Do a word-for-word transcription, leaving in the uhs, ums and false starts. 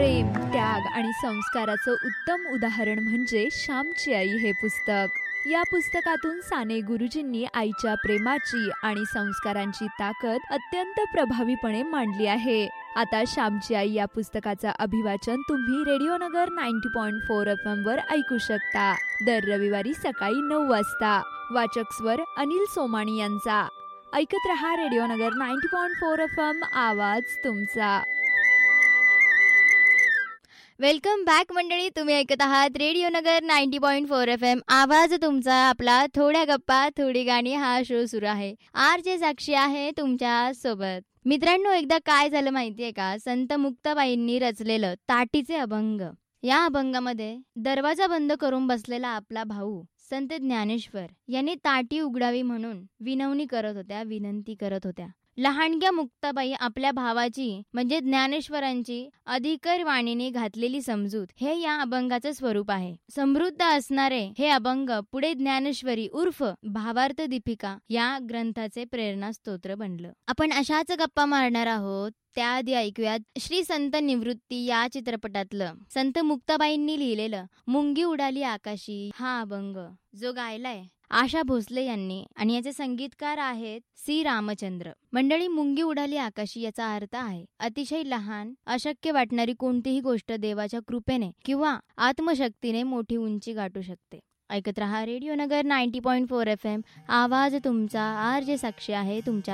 प्रेम, त्याग आणि संस्काराचं उत्तम उदाहरण म्हणजे श्यामची आई हे पुस्तक. या पुस्तकातून साने गुरुजींनी आईच्या प्रेमाची आणि संस्कारांची ताकद अत्यंत प्रभावीपणे मांडली आहे. आता श्यामची आई या पुस्तकाचं अभिवाचन तुम्ही रेडिओ नगर नव्वद पॉईंट चार एफ एम वर ऐकू शकता दर रविवारी सकाळी नऊ वाजता. वाचक स्वर अनिल सोमाणी यांचा. ऐकत रहा रेडिओ नगर नव्वद पॉईंट चार एफ एम, आवाज तुमचा. वेलकम बॅक मंडळी, तुम्ही ऐकत आहात रेडिओ नगर नव्वद पॉईंट चार एफ एम, आवाज तुमचा. आपला थोड्या गप्पा थोडी गाणी हा शो सुरू आहे. आर जे साक्षी आहे तुमच्या सोबत. मित्रांनो, एकदा काय झालं माहितीये का, संत मुक्ताबाईंनी रचलेलं ताटीचे अभंग, या अभंगामध्ये दरवाजा बंद करून बसलेला आपला भाऊ संत ज्ञानेश्वर यांनी ताटी उघडावी म्हणून विनवणी करत होत्या, विनंती करत होत्या. लहानग्या मुक्ताबाई आपल्या भावाची म्हणजे ज्ञानेश्वरांची अधिकर वाणीने घातलेली समजूत हे या अभंगाचं स्वरूप आहे. समृद्ध असणारे हे अभंग पुढे ज्ञानेश्वरी उर्फ भावार्थ दीपिका या ग्रंथाचे प्रेरणा स्तोत्र बनलं. आपण अशाच गप्पा मारणार आहोत. त्याआधी ऐकूयात श्री संत निवृत्ती या चित्रपटातलं संत मुक्ताबाईंनी लिहिलेलं मुंगी उडाली आकाशी हा अभंग, जो गायलाय आशा भोसले यांनी आणि याचे संगीतकार आहेत सी रामचंद्र. मंडळी, मुंगी उडाली आकाशी याचा अर्थ आहे अतिशय लहान, अशक्य वाटणारी कोणतीही गोष्ट देवाच्या कृपेने किंवा आत्मशक्तीने मोठी उंची गाठू शकते. ऐकत रहा रेडिओ नगर नव्वद पॉईंट चार एफ एम, आवाज तुमचा. आर जे साक्षी आहे तुमच्या